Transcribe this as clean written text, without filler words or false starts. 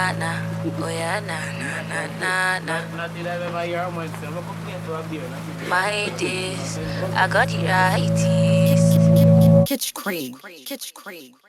na. Oh yeah, na na na na na. My days, I got the right. Kitchen cream.